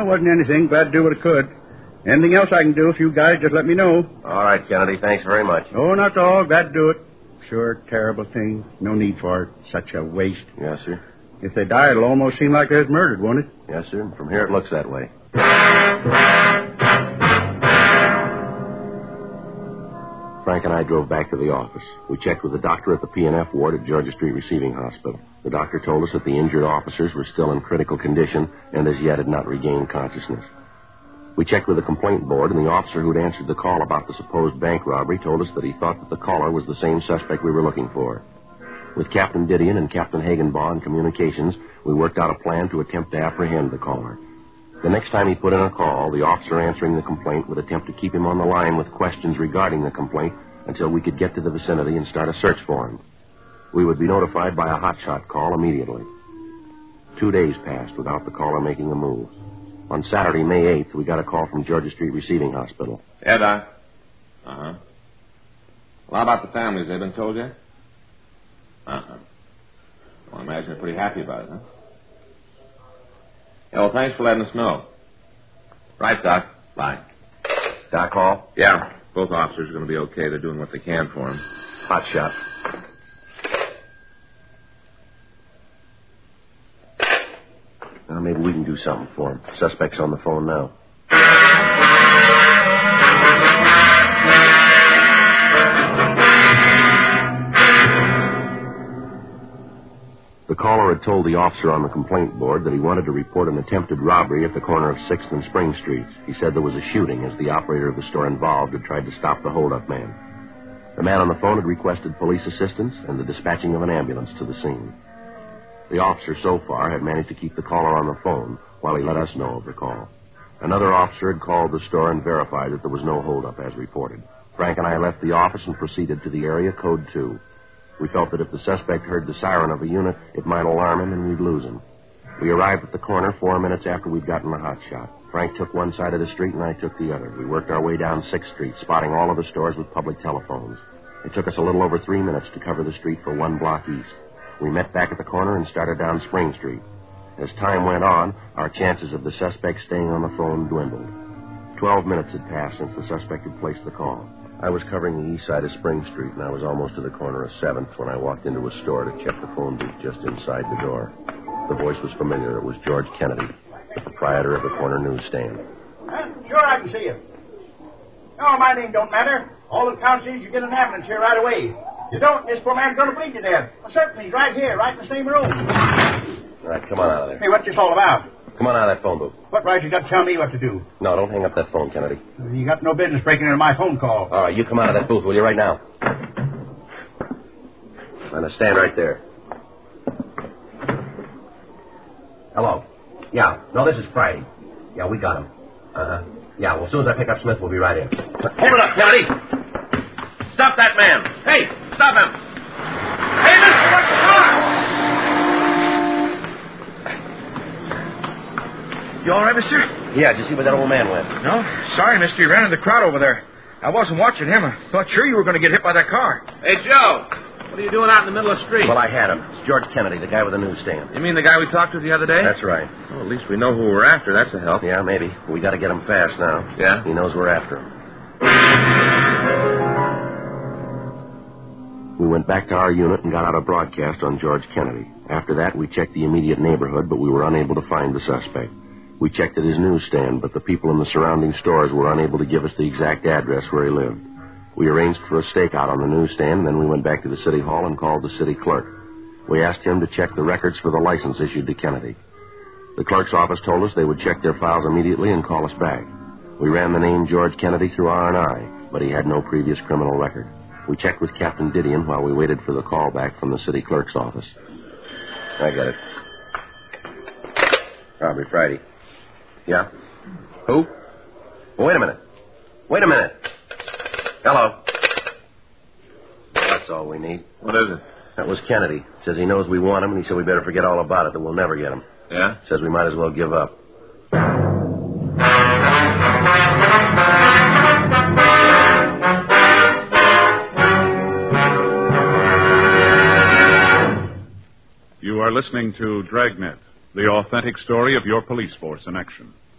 It wasn't anything. Glad to do what I could. Anything else I can do, if you guys just let me know. All right, Kennedy. Thanks very much. Oh, not all. Glad to do it. Sure, terrible thing. No need for it. Such a waste. Yes, sir. If they die, it'll almost seem like they was murdered, won't it? Yes, sir. From here, it looks that way. Frank and I drove back to the office. We checked with the doctor at the P&F ward at Georgia Street Receiving Hospital. The doctor told us that the injured officers were still in critical condition and as yet had not regained consciousness. We checked with the complaint board, and the officer who'd answered the call about the supposed bank robbery told us that he thought that the caller was the same suspect we were looking for. With Captain Didion and Captain Hagenbaugh in communications, we worked out a plan to attempt to apprehend the caller. The next time he put in a call, the officer answering the complaint would attempt to keep him on the line with questions regarding the complaint until we could get to the vicinity and start a search for him. We would be notified by a hotshot call immediately. 2 days passed without the caller making a move. On Saturday, May 8th, we got a call from Georgia Street Receiving Hospital. Yeah, Doc. Uh-huh. Well, how about the families? They been told yet? Uh-huh. Well, I imagine they're pretty happy about it, huh? Yeah, well, thanks for letting us know. Right, Doc. Bye. Doc Hall? Yeah, both officers are going to be okay. They're doing what they can for him. Hot shot. Well, maybe we can do something for him. Suspect's on the phone now. The caller had told the officer on the complaint board that he wanted to report an attempted robbery at the corner of 6th and Spring Streets. He said there was a shooting as the operator of the store involved had tried to stop the hold-up man. The man on the phone had requested police assistance and the dispatching of an ambulance to the scene. The officer so far had managed to keep the caller on the phone while he let us know of the call. Another officer had called the store and verified that there was no hold-up as reported. Frank and I left the office and proceeded to the area code 2. We felt that if the suspect heard the siren of a unit, it might alarm him and we'd lose him. We arrived at the corner 4 minutes after we'd gotten the hot shot. Frank took one side of the street and I took the other. We worked our way down 6th Street, spotting all of the stores with public telephones. It took us a little over 3 minutes to cover the street for 1 block east. We met back at the corner and started down Spring Street. As time went on, our chances of the suspect staying on the phone dwindled. 12 minutes had passed since the suspect had placed the call. I was covering the east side of Spring Street, and I was almost to the corner of 7th when I walked into a store to check the phone booth just inside the door. The voice was familiar. It was George Kennedy, the proprietor of the corner newsstand. Sure, I can see you. No, my name don't matter. All that counts is you get an ambulance here right away. You don't, this poor man's going to bleed to death. Well, certainly, he's right here, right in the same room. All right, come on out of there. Hey, what's this all about? Come on out of that phone booth. What right you got to tell me what to do? No, don't hang up that phone, Kennedy. You got no business breaking into my phone call. All right, you come out of that booth, will you, right now? Now, stand right there. Hello. Yeah. No, this is Friday. Yeah, we got him. Uh-huh. Yeah, well, as soon as I pick up Smith, we'll be right in. Hold it up, Kennedy! Stop that man! Hey, stop him! Hey, mister, what's the car? You all right, mister? Yeah, did you see where that old man went? No. Sorry, mister. He ran in the crowd over there. I wasn't watching him. I thought sure you were going to get hit by that car. Hey, Joe! What are you doing out in the middle of the street? Well, I had him. It's George Kennedy, the guy with the newsstand. You mean the guy we talked to the other day? That's right. Well, at least we know who we're after. That's a help. Yeah, maybe. We got to get him fast now. Yeah? He knows we're after him. We went back to our unit and got out a broadcast on George Kennedy. After that, we checked the immediate neighborhood, but we were unable to find the suspect. We checked at his newsstand, but the people in the surrounding stores were unable to give us the exact address where he lived. We arranged for a stakeout on the newsstand, and then we went back to the city hall and called the city clerk. We asked him to check the records for the license issued to Kennedy. The clerk's office told us they would check their files immediately and call us back. We ran the name George Kennedy through R&I, but he had no previous criminal record. We checked with Captain Didion while we waited for the call back from the city clerk's office. I got it. Robbery Friday. Yeah? Who? Well, wait a minute. Wait a minute. Hello. Well, that's all we need. What is it? That was Kennedy. Says he knows we want him, and he said we better forget all about it, that we'll never get him. Yeah? Says we might as well give up. You are listening to Dragnet, the authentic story of your police force in action.